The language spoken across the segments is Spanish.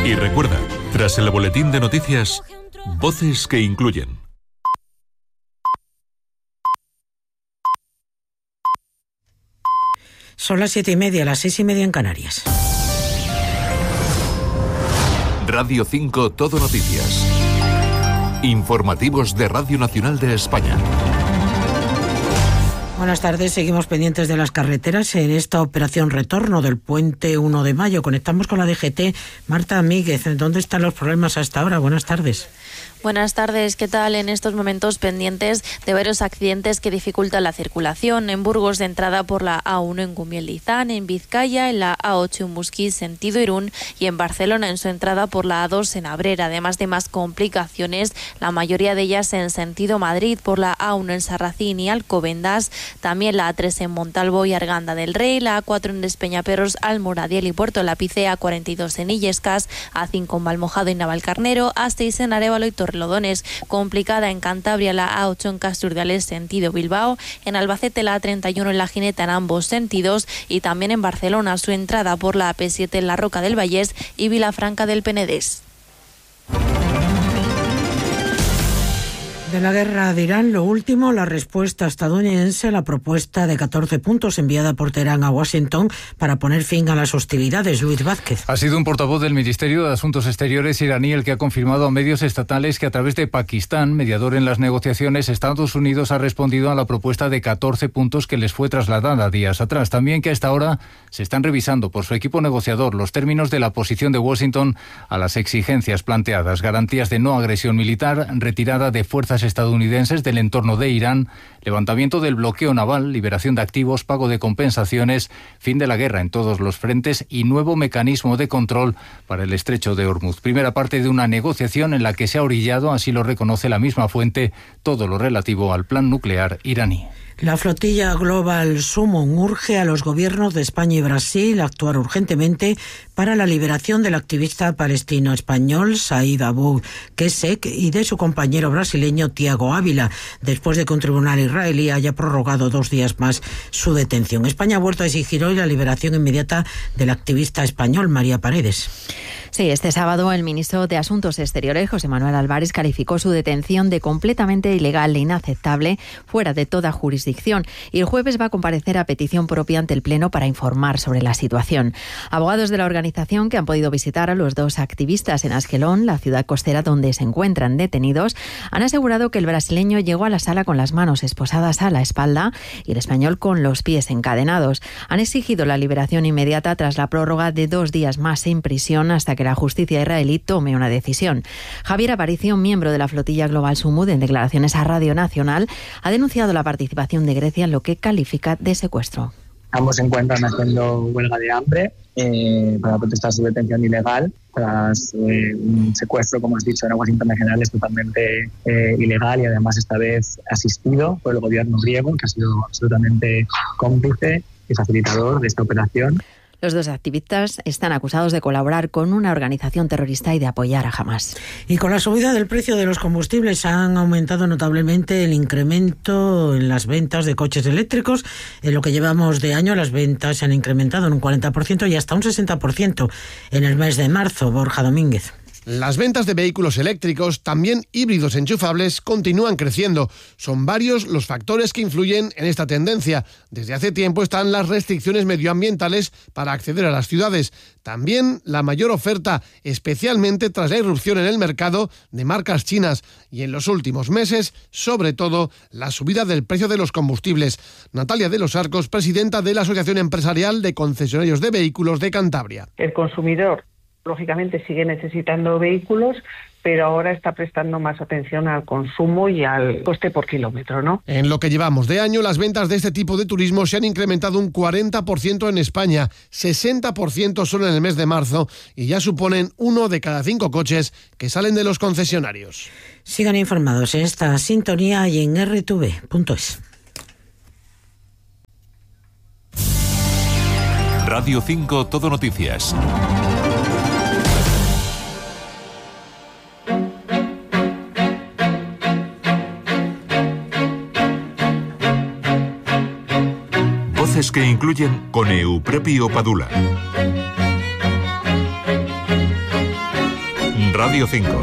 Y recuerda, tras el boletín de noticias, voces que incluyen. Son las 7:30, las 6:30 en Canarias. Radio 5 Todo Noticias. Informativos de Radio Nacional de España. Buenas tardes, seguimos pendientes de las carreteras en esta operación retorno del puente 1 de mayo. Conectamos con la DGT. Marta Míguez, ¿dónde están los problemas hasta ahora? Buenas tardes. Buenas tardes, ¿qué tal? En estos momentos pendientes de varios accidentes que dificultan la circulación. En Burgos de entrada por la A1 en Gumiel-Lizán, en Vizcaya, en la A8 en Busquís, sentido Irún, y en Barcelona en su entrada por la A2 en Abrera. Además de más complicaciones, la mayoría de ellas en sentido Madrid por la A1 en Sarracín y Alcobendas, también la A3 en Montalvo y Arganda del Rey, la A4 en Despeñaperros, Almoradiel y Puerto Lápice, A42 en Illescas, A5 en Valmojado y Navalcarnero, A6 en Arévalo y Torrelodones. Complicada en Cantabria la A8 en Casturdiales sentido Bilbao, en Albacete la A31 en La Gineta en ambos sentidos, y también en Barcelona su entrada por la AP7 en la Roca del Vallés y Vilafranca del Penedés. De la guerra de Irán, lo último, la respuesta estadounidense a la propuesta de 14 puntos enviada por Teherán a Washington para poner fin a las hostilidades. Luis Vázquez. Ha sido un portavoz del Ministerio de Asuntos Exteriores iraní el que ha confirmado a medios estatales que a través de Pakistán, mediador en las negociaciones, Estados Unidos ha respondido a la propuesta de 14 puntos que les fue trasladada días atrás. También que a esta hora se están revisando por su equipo negociador los términos de la posición de Washington a las exigencias planteadas: garantías de no agresión militar, retirada de fuerzas estadounidenses del entorno de Irán, levantamiento del bloqueo naval, liberación de activos, pago de compensaciones, fin de la guerra en todos los frentes y nuevo mecanismo de control para el estrecho de Hormuz. Primera parte de una negociación en la que se ha orillado, así lo reconoce la misma fuente, todo lo relativo al plan nuclear iraní. La flotilla Global Summon urge a los gobiernos de España y Brasil a actuar urgentemente para la liberación del activista palestino-español Said Abu Qessek y de su compañero brasileño Tiago Ávila, después de que un tribunal israelí haya prorrogado 2 días más su detención. España ha vuelto a exigir hoy la liberación inmediata del activista español. María Paredes. Sí, este sábado el ministro de Asuntos Exteriores, José Manuel Álvarez, calificó su detención de completamente ilegal e inaceptable, fuera de toda jurisdicción, y el jueves va a comparecer a petición propia ante el Pleno para informar sobre la situación. Abogados de la organización, que han podido visitar a los 2 activistas en Askelón, la ciudad costera donde se encuentran detenidos, han asegurado que el brasileño llegó a la sala con las manos esposadas a la espalda y el español con los pies encadenados. Han exigido la liberación inmediata tras la prórroga de 2 días más en prisión hasta que la justicia israelí tome una decisión. Javier Aparicio, miembro de la flotilla Global Summon, en declaraciones a Radio Nacional, ha denunciado la participación de Grecia en lo que califica de secuestro. Ambos se encuentran haciendo huelga de hambre para protestar su detención ilegal tras un secuestro, como has dicho, en aguas internacionales totalmente ilegal y además esta vez asistido por el gobierno griego, que ha sido absolutamente cómplice y facilitador de esta operación. Los 2 activistas están acusados de colaborar con una organización terrorista y de apoyar a Hamás. Y con la subida del precio de los combustibles han aumentado notablemente el incremento en las ventas de coches eléctricos. En lo que llevamos de año, las ventas se han incrementado en un 40% y hasta un 60% en el mes de marzo. Borja Domínguez. Las ventas de vehículos eléctricos, también híbridos enchufables, continúan creciendo. Son varios los factores que influyen en esta tendencia. Desde hace tiempo están las restricciones medioambientales para acceder a las ciudades. También la mayor oferta, especialmente tras la irrupción en el mercado de marcas chinas. Y en los últimos meses, sobre todo, la subida del precio de los combustibles. Natalia de los Arcos, presidenta de la Asociación Empresarial de Concesionarios de Vehículos de Cantabria. El consumidor lógicamente sigue necesitando vehículos, pero ahora está prestando más atención al consumo y al coste por kilómetro, ¿no? En lo que llevamos de año, las ventas de este tipo de turismo se han incrementado un 40% en España, 60% solo en el mes de marzo, y ya suponen 1 de cada 5 coches que salen de los concesionarios. Sigan informados en esta sintonía y en rtv.es. Radio 5 Todo Noticias. Voces que incluyen con Euprepio Padula. Radio 5.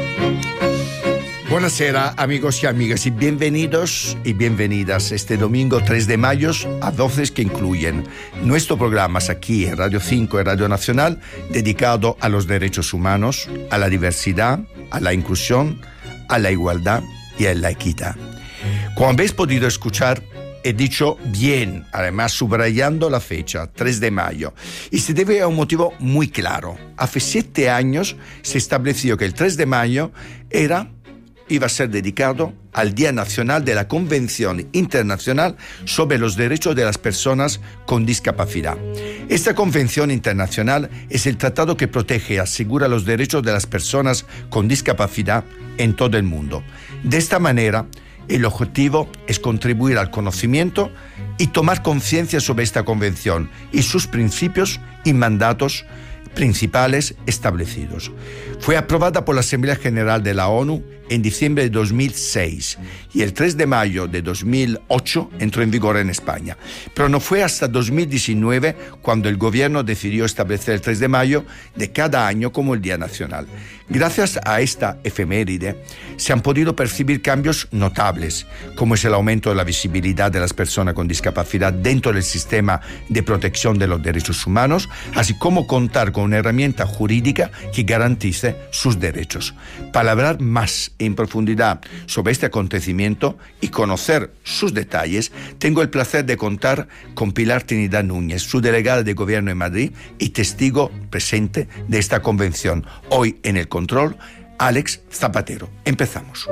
Buonasera amigos y amigas y bienvenidos y bienvenidas este domingo 3 de mayo a Voces que Incluyen, nuestro programa aquí en Radio 5 y Radio Nacional dedicado a los derechos humanos, a la diversidad, a la inclusión, a la igualdad y a la equidad. Como habéis podido escuchar, he dicho bien, además subrayando la fecha, 3 de mayo, y se debe a un motivo muy claro. Hace 7 años se estableció que el 3 de mayo iba a ser dedicado al Día Nacional de la Convención Internacional sobre los Derechos de las Personas con Discapacidad. Esta Convención Internacional es el tratado que protege y asegura los derechos de las personas con discapacidad en todo el mundo. De esta manera, el objetivo es contribuir al conocimiento y tomar conciencia sobre esta convención y sus principios y mandatos principales establecidos. Fue aprobada por la Asamblea General de la ONU en diciembre de 2006 y el 3 de mayo de 2008 entró en vigor en España. Pero no fue hasta 2019 cuando el gobierno decidió establecer el 3 de mayo de cada año como el Día Nacional. Gracias a esta efeméride se han podido percibir cambios notables, como es el aumento de la visibilidad de las personas con discapacidad dentro del sistema de protección de los derechos humanos, así como contar con una herramienta jurídica que garantice sus derechos. Para hablar más en profundidad sobre este acontecimiento y conocer sus detalles, tengo el placer de contar con Pilar Trinidad Núñez, su delegada de Gobierno en Madrid y testigo presente de esta convención. Hoy en el control, Alex Zapatero. Empezamos.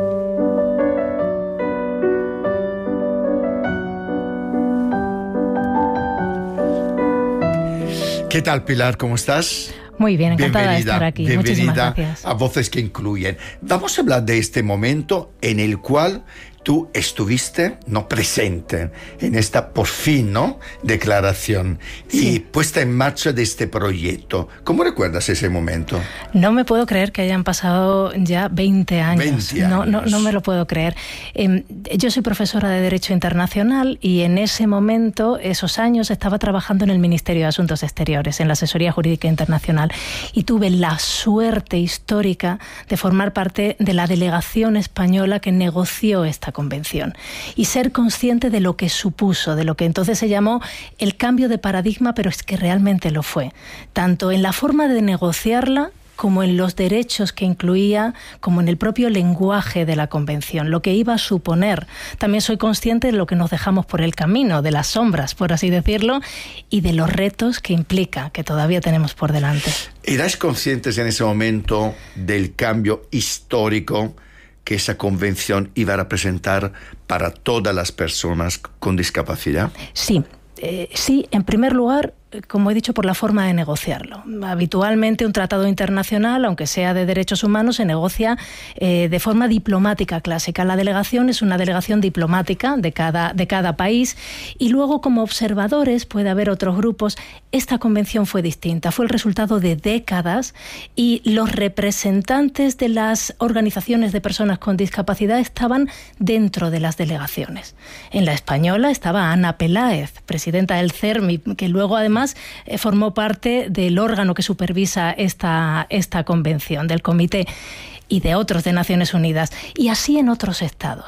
¿Qué tal, Pilar? ¿Cómo estás? Muy bien, encantada de estar aquí. Muchísimas gracias. A Voces que Incluyen. Vamos a hablar de este momento en el cual tú estuviste presente en esta, por fin, declaración y puesta en marcha de este proyecto. ¿Cómo recuerdas ese momento? No me puedo creer que hayan pasado ya 20 años. No me lo puedo creer. Yo soy profesora de Derecho Internacional y en ese momento, esos años, estaba trabajando en el Ministerio de Asuntos Exteriores, en la Asesoría Jurídica Internacional, y tuve la suerte histórica de formar parte de la delegación española que negoció esta convención y ser consciente de lo que supuso, de lo que entonces se llamó el cambio de paradigma, pero es que realmente lo fue, tanto en la forma de negociarla como en los derechos que incluía, como en el propio lenguaje de la convención, lo que iba a suponer. También soy consciente de lo que nos dejamos por el camino, de las sombras, por así decirlo, y de los retos que implica, que todavía tenemos por delante. ¿Erais conscientes en ese momento del cambio histórico que esa convención iba a representar para todas las personas con discapacidad? Sí, en primer lugar, como he dicho, por la forma de negociarlo. Habitualmente un tratado internacional, aunque sea de derechos humanos, se negocia de forma diplomática clásica. La delegación es una delegación diplomática de cada país y luego como observadores puede haber otros grupos. Esta convención fue distinta, fue el resultado de décadas y los representantes de las organizaciones de personas con discapacidad estaban dentro de las delegaciones. En la española estaba Ana Peláez, presidenta del CERMI, que luego además formó parte del órgano que supervisa esta convención, del comité, y de otros de Naciones Unidas, y así en otros estados.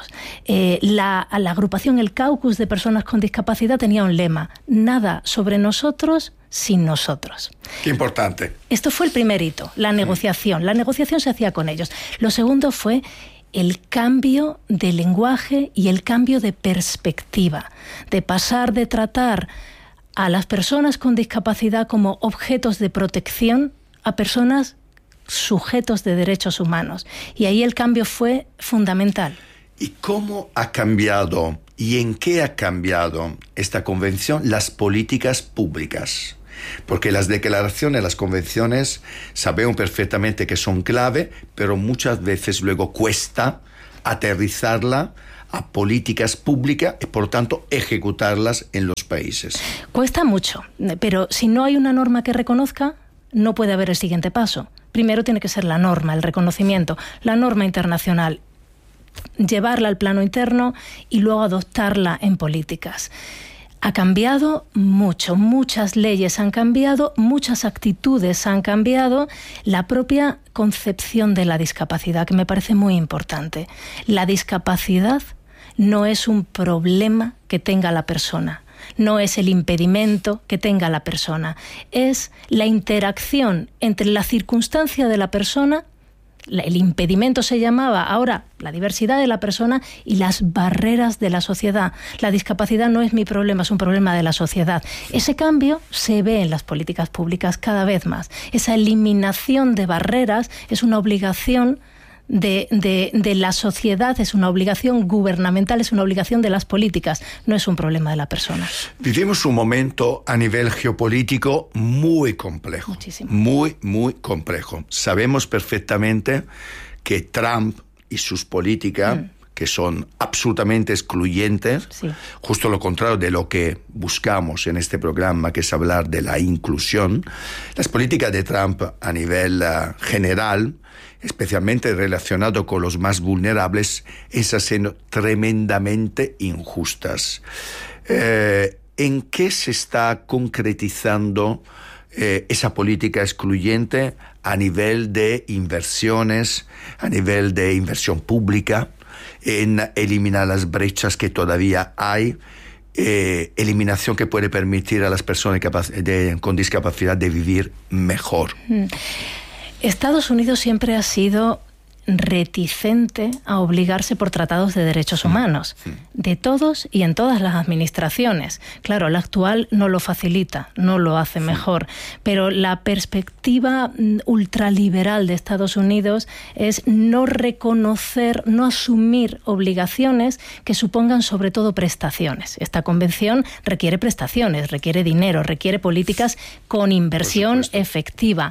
La agrupación, el caucus de personas con discapacidad, tenía un lema: nada sobre nosotros sin nosotros. Qué importante. Esto fue el primer hito, la negociación. La negociación se hacía con ellos. Lo segundo fue el cambio de lenguaje y el cambio de perspectiva, de pasar de tratar a las personas con discapacidad como objetos de protección a personas sujetos de derechos humanos. Y ahí el cambio fue fundamental. ¿Y cómo ha cambiado y en qué ha cambiado esta convención las políticas públicas? Porque las declaraciones, las convenciones, sabemos perfectamente que son clave, pero muchas veces luego cuesta aterrizarla a políticas públicas y, por tanto, ejecutarlas en los países. Cuesta mucho, pero si no hay una norma que reconozca, no puede haber el siguiente paso. Primero tiene que ser la norma, el reconocimiento, la norma internacional, llevarla al plano interno y luego adoptarla en políticas. Ha cambiado mucho, muchas leyes han cambiado, muchas actitudes han cambiado, la propia concepción de la discapacidad, que me parece muy importante. La discapacidad no es un problema que tenga la persona, no es el impedimento que tenga la persona, es la interacción entre la circunstancia de la persona, el impedimento se llamaba, ahora la diversidad de la persona y las barreras de la sociedad. La discapacidad no es mi problema, es un problema de la sociedad. Ese cambio se ve en las políticas públicas cada vez más. Esa eliminación de barreras es una obligación de la sociedad, es una obligación gubernamental, es una obligación de las políticas, no es un problema de la persona. Vivimos un momento a nivel geopolítico muy complejo. Muchísimo. Muy complejo. Sabemos perfectamente que Trump y sus políticas, que son absolutamente excluyentes, justo lo contrario de lo que buscamos en este programa, que es hablar de la inclusión. Las políticas de Trump a nivel general, especialmente relacionado con los más vulnerables, están siendo tremendamente injustas. ¿En qué se está concretizando esa política excluyente a nivel de inversiones, a nivel de inversión pública, en eliminar las brechas que todavía hay, eliminación que puede permitir a las personas con discapacidad de vivir mejor? Estados Unidos siempre ha sido reticente a obligarse por tratados de derechos humanos, de todos y en todas las administraciones. Claro, la actual no lo facilita, no lo hace mejor, pero la perspectiva ultraliberal de Estados Unidos es no reconocer, no asumir obligaciones que supongan sobre todo prestaciones. Esta convención requiere prestaciones, requiere dinero, requiere políticas con inversión efectiva.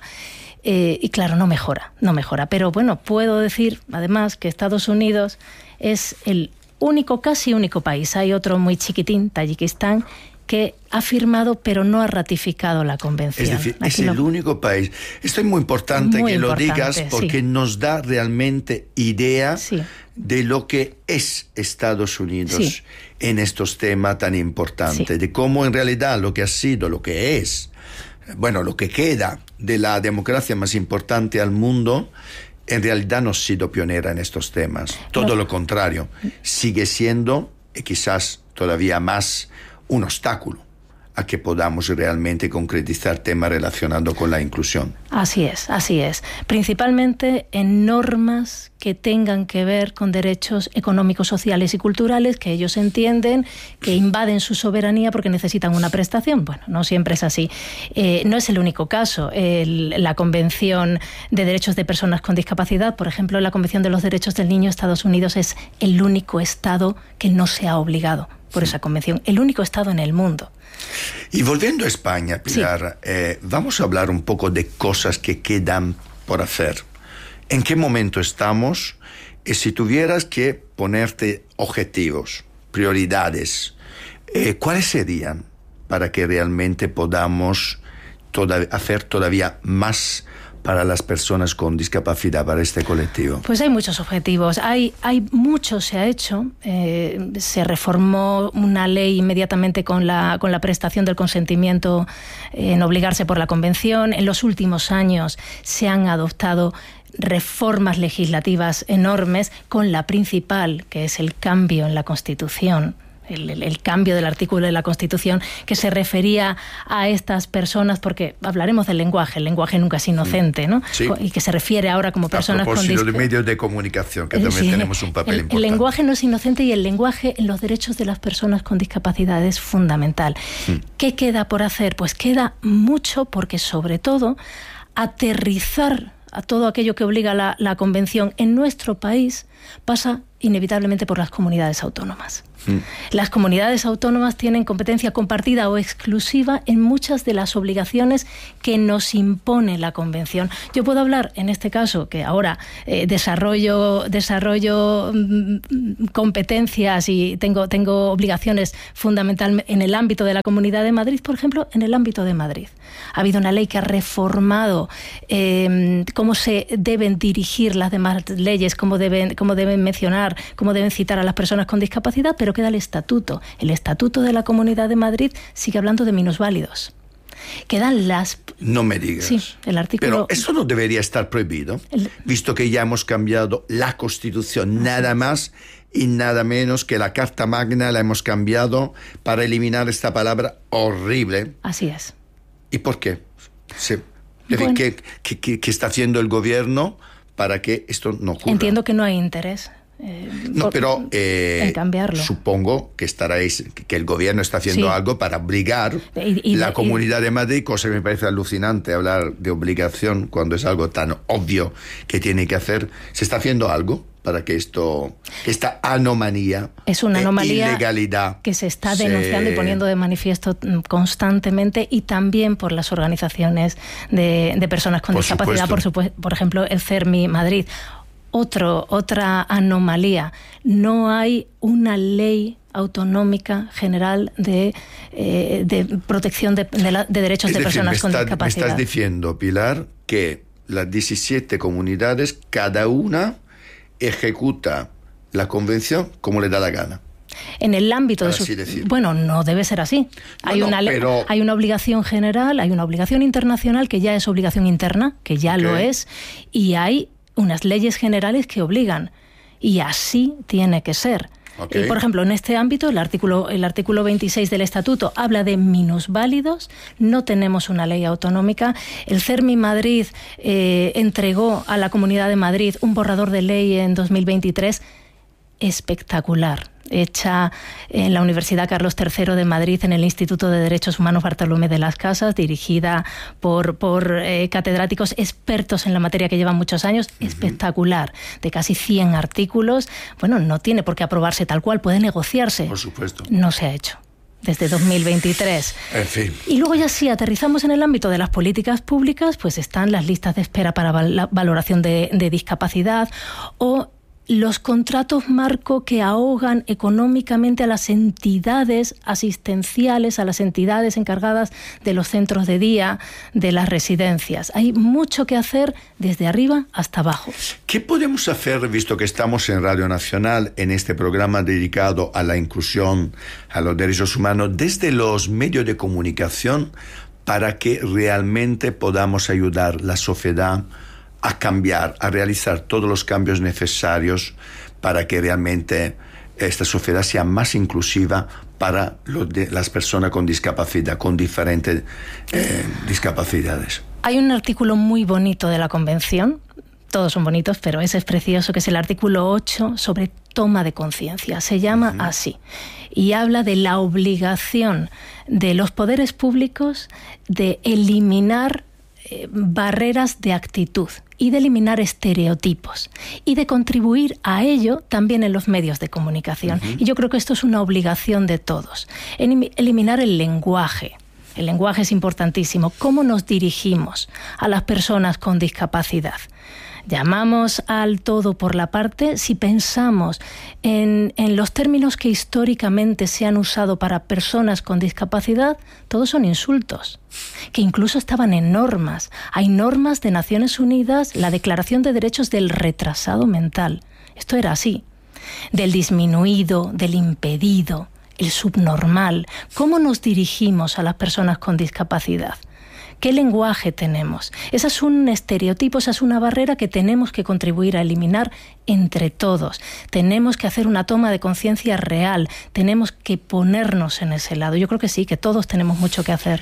Y claro, no mejora. Pero bueno, puedo decir además que Estados Unidos es el casi único país, hay otro muy chiquitín, Tayikistán, que ha firmado pero no ha ratificado la convención. Es decir, es el único país. Esto es muy importante que lo digas, porque nos da realmente idea de lo que es Estados Unidos en estos temas tan importantes, de cómo en realidad lo que ha sido, lo que es, bueno, lo que queda de la democracia más importante al mundo, en realidad no ha sido pionera en estos temas. Todo lo contrario, sigue siendo, y quizás todavía más, un obstáculo a que podamos realmente concretizar temas relacionados con la inclusión. Así es. Principalmente en normas que tengan que ver con derechos económicos, sociales y culturales, que ellos entienden que invaden su soberanía porque necesitan una prestación. Bueno, no siempre es así. No es el único caso. La Convención de Derechos de Personas con Discapacidad, por ejemplo, la Convención de los Derechos del Niño, Estados Unidos es el único Estado que no se ha obligado por esa convención, el único Estado en el mundo. Y volviendo a España, Pilar, vamos a hablar un poco de cosas que quedan por hacer. ¿En qué momento estamos? Y si tuvieras que ponerte objetivos, prioridades, ¿cuáles serían para que realmente podamos hacer todavía más para las personas con discapacidad, para este colectivo? Pues hay muchos objetivos, hay mucho se ha hecho. Se reformó una ley inmediatamente con la prestación del consentimiento en obligarse por la convención. En los últimos años se han adoptado reformas legislativas enormes, con la principal, que es el cambio en la Constitución. El cambio del artículo de la Constitución que se refería a estas personas, porque hablaremos del lenguaje, el lenguaje nunca es inocente, ¿no? Y que se refiere ahora como personas con discapacidad. A propósito de medios de comunicación, que también tenemos un papel importante. El lenguaje no es inocente, y el lenguaje en los derechos de las personas con discapacidad es fundamental. ¿Qué queda por hacer? Pues queda mucho, porque sobre todo aterrizar a todo aquello que obliga la Convención en nuestro país pasa inevitablemente por las comunidades autónomas. Las comunidades autónomas tienen competencia compartida o exclusiva en muchas de las obligaciones que nos impone la Convención. Yo puedo hablar, en este caso, que ahora desarrollo competencias y tengo obligaciones fundamentales en el ámbito de la Comunidad de Madrid. Por ejemplo, en el ámbito de Madrid ha habido una ley que ha reformado cómo se deben dirigir las demás leyes, cómo deben mencionar, cómo deben citar a las personas con discapacidad, pero pero queda el estatuto. El estatuto de la Comunidad de Madrid sigue hablando de minusválidos. Quedan las... No me digas. Sí, el artículo... Pero eso no debería estar prohibido, visto que ya hemos cambiado la Constitución, nada más y nada menos que la Carta Magna la hemos cambiado para eliminar esta palabra horrible. Así es. ¿Y por qué? Bueno. ¿Qué está haciendo el gobierno para que esto no ocurra? Entiendo que no hay interés. En cambiarlo. Supongo que que el gobierno está haciendo algo para obligar la Comunidad de Madrid, cosa que me parece alucinante hablar de obligación cuando es algo tan obvio que tiene que hacer. ¿Se está haciendo algo para que esta anomalía, es una anomalía ilegalidad que se está denunciando y poniendo de manifiesto constantemente, y también por las organizaciones de personas con discapacidad, por ejemplo el CERMI Madrid? Otra anomalía, no hay una ley autonómica general de protección de derechos de personas con discapacidad. Me estás diciendo, Pilar, que las 17 comunidades, cada una ejecuta la convención como le da la gana. En el ámbito de Bueno, no debe ser así. Hay una obligación general, hay una obligación internacional que ya es obligación interna, que ya lo es, y hay unas leyes generales que obligan, y así tiene que ser. Y, por ejemplo, en este ámbito, el artículo 26 del Estatuto habla de minusválidos. No tenemos una ley autonómica. El CERMI Madrid entregó a la Comunidad de Madrid un borrador de ley en 2023 espectacular, hecha en la Universidad Carlos III de Madrid, en el Instituto de Derechos Humanos Bartolomé de las Casas, dirigida por catedráticos expertos en la materia que llevan muchos años, espectacular, de casi 100 artículos. Bueno, no tiene por qué aprobarse tal cual, puede negociarse. Por supuesto. No se ha hecho desde 2023. En fin. Y luego ya sí, aterrizamos en el ámbito de las políticas públicas, pues están las listas de espera para la valoración de discapacidad, o los contratos marco que ahogan económicamente a las entidades asistenciales, a las entidades encargadas de los centros de día, de las residencias. Hay mucho que hacer desde arriba hasta abajo. ¿Qué podemos hacer, visto que estamos en Radio Nacional, en este programa dedicado a la inclusión, a los derechos humanos, desde los medios de comunicación, para que realmente podamos ayudar a la sociedad a cambiar, a realizar todos los cambios necesarios para que realmente esta sociedad sea más inclusiva para las personas con discapacidad, con diferentes discapacidades? Hay un artículo muy bonito de la Convención, todos son bonitos, pero ese es precioso, que es el artículo 8 sobre toma de conciencia. Se llama así, y habla de la obligación de los poderes públicos de eliminar barreras de actitud y de eliminar estereotipos y de contribuir a ello también en los medios de comunicación. Y yo creo que esto es una obligación de todos. Eliminar el lenguaje. El lenguaje es importantísimo. ¿Cómo nos dirigimos a las personas con discapacidad? Llamamos al todo por la parte si pensamos en los términos que históricamente se han usado para personas con discapacidad. Todos son insultos, que incluso estaban en normas. Hay normas de Naciones Unidas, la Declaración de Derechos del Retrasado Mental. Esto era así. Del disminuido, del impedido, el subnormal. ¿Cómo nos dirigimos a las personas con discapacidad? ¿Qué lenguaje tenemos? Ese es un estereotipo, esa es una barrera que tenemos que contribuir a eliminar entre todos. Tenemos que hacer una toma de conciencia real, tenemos que ponernos en ese lado. Yo creo que sí, que todos tenemos mucho que hacer.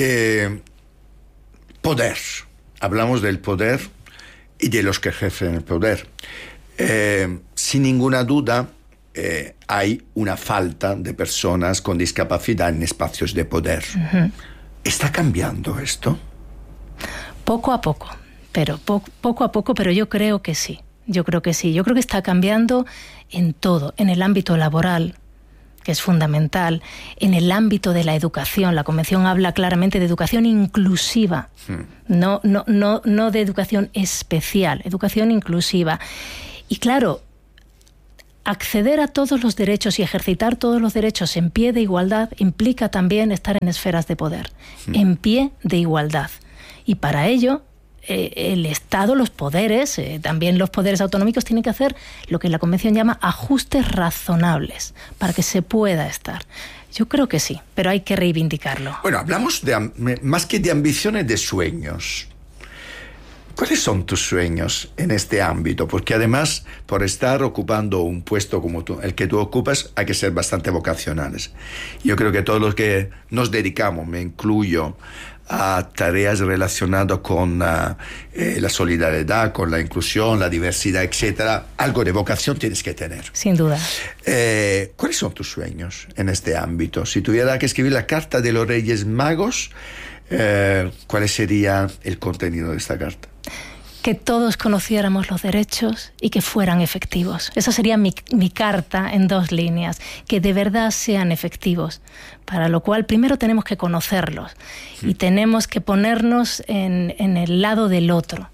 Poder. Hablamos del poder y de los que ejercen el poder. Sin ninguna duda, hay una falta de personas con discapacidad en espacios de poder. ¿Está cambiando esto? Poco a poco, pero yo creo que sí. Yo creo que está cambiando en todo, en el ámbito laboral, que es fundamental, en el ámbito de la educación. La Convención habla claramente de educación inclusiva, no de educación especial, educación inclusiva. Y claro, acceder a todos los derechos y ejercitar todos los derechos en pie de igualdad implica también estar en esferas de poder, en pie de igualdad. Y para ello el Estado, los poderes, también los poderes autonómicos, tienen que hacer lo que la Convención llama ajustes razonables para que se pueda estar. Yo creo que sí, pero hay que reivindicarlo. Bueno, hablamos más que de ambiciones, de sueños. ¿Cuáles son tus sueños en este ámbito? Porque además, por estar ocupando un puesto como el que tú ocupas, hay que ser bastante vocacionales. Yo creo que todos los que nos dedicamos, me incluyo, a tareas relacionadas con la solidaridad, con la inclusión, la diversidad, etcétera, algo de vocación tienes que tener. Sin duda. ¿Cuáles son tus sueños en este ámbito? Si tuviera que escribir la carta de los Reyes Magos, ¿cuál sería el contenido de esta carta? Que todos conociéramos los derechos y que fueran efectivos. Esa sería mi carta en 2 líneas, que de verdad sean efectivos, para lo cual primero tenemos que conocerlos y tenemos que ponernos en el lado del otro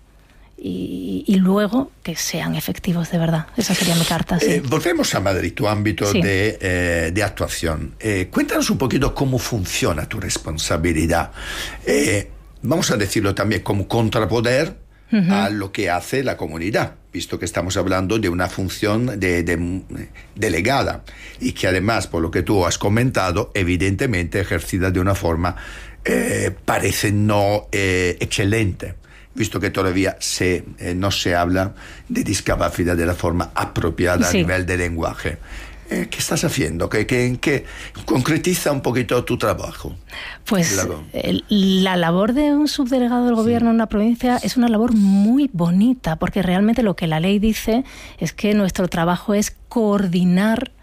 y luego que sean efectivos de verdad. Esa sería mi carta. Sí. Volvemos a Madrid, tu ámbito sí. de actuación. Cuéntanos un poquito cómo funciona tu responsabilidad. Vamos a decirlo también como contrapoder a lo que hace la comunidad, visto que estamos hablando de una función delegada y que además, por lo que tú has comentado, evidentemente ejercida de una forma parece no excelente, visto que todavía no se habla de discapacidad de la forma apropiada a nivel de lenguaje. ¿Qué estás haciendo? ¿Qué concretiza un poquito tu trabajo? Pues la labor de un subdelegado del gobierno en una provincia es una labor muy bonita, porque realmente lo que la ley dice es que nuestro trabajo es coordinar,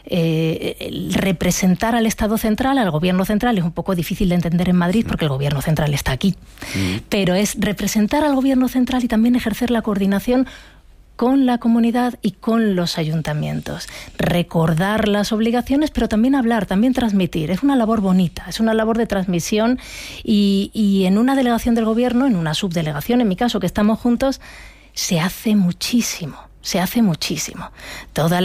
representar al Estado central, al gobierno central. Es un poco difícil de entender en Madrid porque el gobierno central está aquí, pero es representar al gobierno central y también ejercer la coordinación con la comunidad y con los ayuntamientos. Recordar las obligaciones, pero también hablar, también transmitir. Es una labor bonita, es una labor de transmisión y en una delegación del gobierno, en una subdelegación, en mi caso, que estamos juntos, se hace muchísimo. Se hace muchísimo. Todos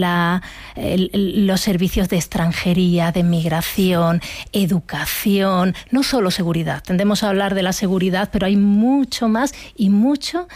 los servicios de extranjería, de migración, educación, no solo seguridad. Tendemos a hablar de la seguridad, pero hay mucho más y mucho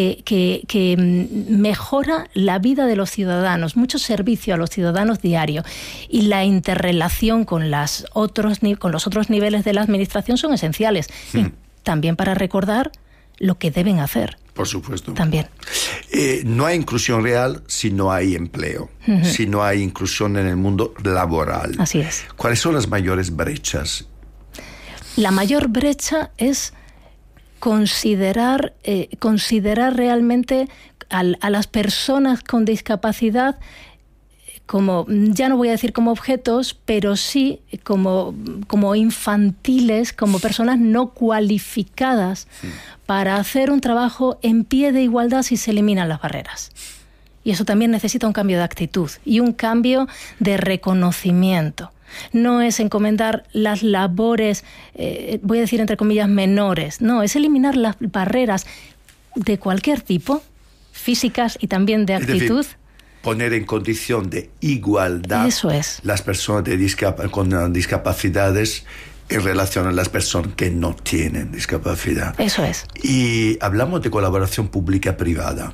que mejora la vida de los ciudadanos, mucho servicio a los ciudadanos diario. Y la interrelación con los otros niveles de la administración son esenciales. Y también para recordar lo que deben hacer. Por supuesto. También. No hay inclusión real si no hay empleo, si no hay inclusión en el mundo laboral. Así es. ¿Cuáles son las mayores brechas? La mayor brecha es considerar realmente a las personas con discapacidad como, ya no voy a decir como objetos, pero sí como infantiles, como personas no cualificadas para hacer un trabajo en pie de igualdad si se eliminan las barreras. Y eso también necesita un cambio de actitud y un cambio de reconocimiento. No es encomendar las labores, voy a decir entre comillas, menores. No, es eliminar las barreras de cualquier tipo, físicas y también de actitud. Es decir, poner en condición de igualdad las personas con discapacidades en relación a las personas que no tienen discapacidad. Eso es. Y hablamos de colaboración pública-privada.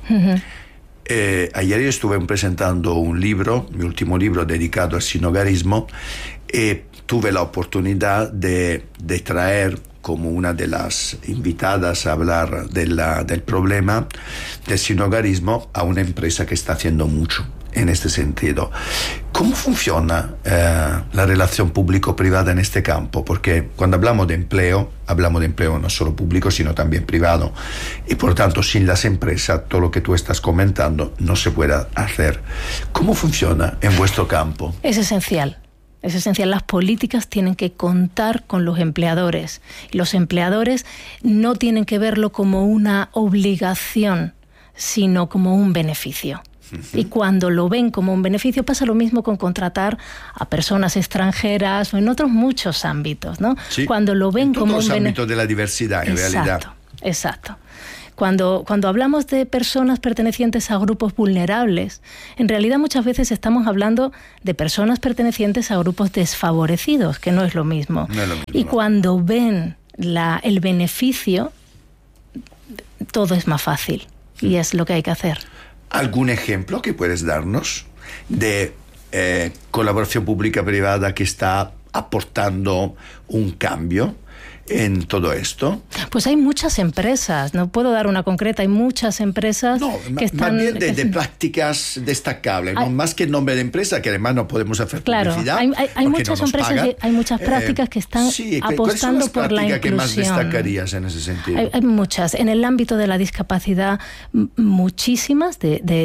Ayer yo estuve presentando un libro, mi último libro dedicado al sinhogarismo, y tuve la oportunidad de traer como una de las invitadas a hablar del problema del sinhogarismo a una empresa que está haciendo mucho en este sentido. ¿Cómo funciona la relación público-privada en este campo? Porque cuando hablamos de empleo no solo público, sino también privado. Y por tanto, sin las empresas, todo lo que tú estás comentando no se puede hacer. ¿Cómo funciona en vuestro campo? Es esencial. Es esencial. Las políticas tienen que contar con los empleadores. Y los empleadores no tienen que verlo como una obligación, sino como un beneficio. Y cuando lo ven como un beneficio, pasa lo mismo con contratar a personas extranjeras o en otros muchos ámbitos, ¿no? Sí, cuando lo ven como un beneficio. En ámbitos de la diversidad, en realidad. Exacto. Cuando hablamos de personas pertenecientes a grupos vulnerables, en realidad muchas veces estamos hablando de personas pertenecientes a grupos desfavorecidos, que no es lo mismo. No es lo mismo. Y cuando ven el beneficio, todo es más fácil y es lo que hay que hacer. ¿Algún ejemplo que puedes darnos de colaboración pública-privada que está aportando un cambio en todo esto? Pues hay muchas empresas, no puedo dar una concreta, hay muchas empresas que están... Más bien de prácticas destacables, no más que el nombre de empresa, que además no podemos hacer publicidad. Hay muchas empresas y hay muchas prácticas que están apostando por la inclusión. ¿Qué más destacarías en ese sentido? Hay muchas. En el ámbito de la discapacidad, muchísimas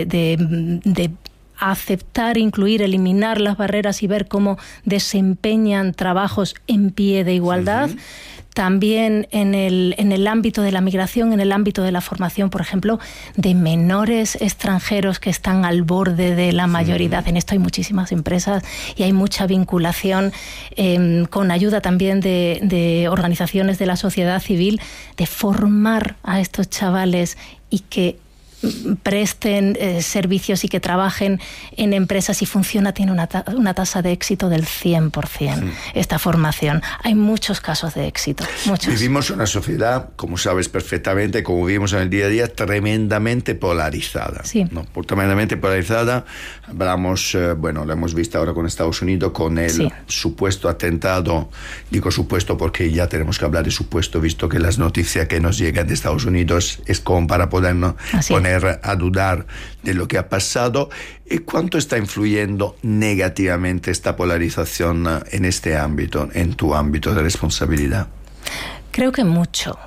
de aceptar, incluir, eliminar las barreras y ver cómo desempeñan trabajos en pie de igualdad. Uh-huh. También en el ámbito de la migración, en el ámbito de la formación, por ejemplo, de menores extranjeros que están al borde de la mayoridad. Sí. En esto hay muchísimas empresas y hay mucha vinculación con ayuda también de organizaciones de la sociedad civil, de formar a estos chavales y que presten servicios y que trabajen en empresas y funciona, tiene una tasa de éxito del 100%. Esta formación. Hay muchos casos de éxito. Muchos. Vivimos una sociedad, como sabes perfectamente, como vivimos en el día a día, tremendamente polarizada. Sí. ¿No? Tremendamente polarizada. Hablamos, lo hemos visto ahora con Estados Unidos, con el supuesto atentado. Digo supuesto porque ya tenemos que hablar de supuesto, visto que las noticias que nos llegan de Estados Unidos es como para podernos poner a dudar de lo que ha pasado. ¿Y cuánto está influyendo negativamente esta polarización en este ámbito, en tu ámbito de responsabilidad? Creo que mucho.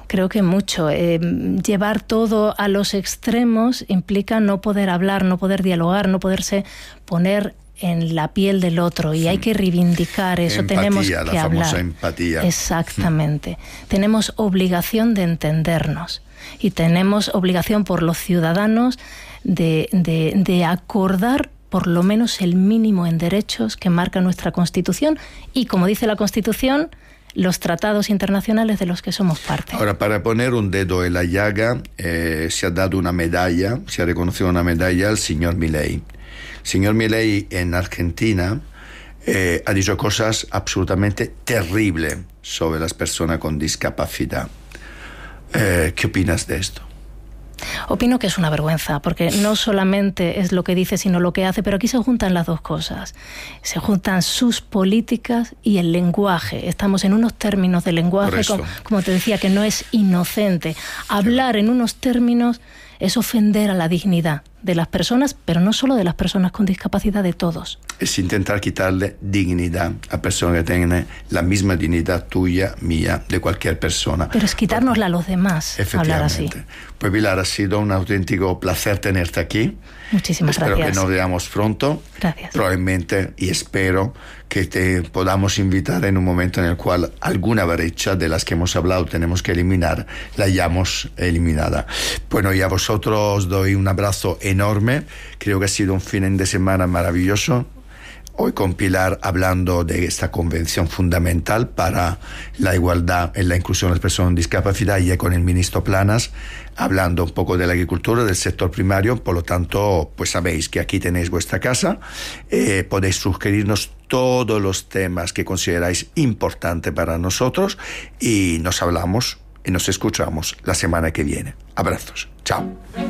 Llevar todo a los extremos implica no poder hablar, no poder dialogar, no poderse poner en la piel del otro, y hay que reivindicar eso. Empatía, tenemos que la hablar. Famosa empatía. Exactamente. Tenemos obligación de entendernos y tenemos obligación por los ciudadanos de acordar por lo menos el mínimo en derechos que marca nuestra Constitución y, como dice la Constitución, los tratados internacionales de los que somos parte. Ahora, para poner un dedo en la llaga, se ha dado una medalla, se ha reconocido una medalla al señor Milei. El señor Milei en Argentina ha dicho cosas absolutamente terribles sobre las personas con discapacidad. ¿Qué opinas de esto? Opino que es una vergüenza, porque no solamente es lo que dice, sino lo que hace, pero aquí se juntan las dos cosas. Se juntan sus políticas y el lenguaje. Estamos en unos términos de lenguaje, como te decía, que no es inocente. Hablar en unos términos es ofender a la dignidad de las personas, pero no solo de las personas con discapacidad, de todos. Es intentar quitarle dignidad a personas que tienen la misma dignidad tuya, mía, de cualquier persona. Pero es quitárnosla a los demás, hablar así. Pues Pilar, ha sido un auténtico placer tenerte aquí. Muchísimas gracias. Espero que nos veamos pronto. Gracias. Probablemente, y espero que te podamos invitar en un momento en el cual alguna brecha de las que hemos hablado tenemos que eliminar, la hayamos eliminada. Bueno, y a vosotros doy un abrazo enorme. Creo que ha sido un fin de semana maravilloso. Hoy con Pilar hablando de esta convención fundamental para la igualdad y la inclusión de las personas con discapacidad, y con el ministro Planas hablando un poco de la agricultura, del sector primario. Por lo tanto, pues sabéis que aquí tenéis vuestra casa. Podéis sugerirnos todos los temas que consideráis importantes para nosotros y nos hablamos y nos escuchamos la semana que viene. Abrazos. Chao.